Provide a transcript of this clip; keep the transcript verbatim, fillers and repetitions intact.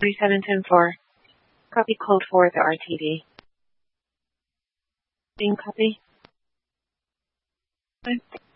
thirty-seven ten four. Copy code for the R T D. Same copy. Okay.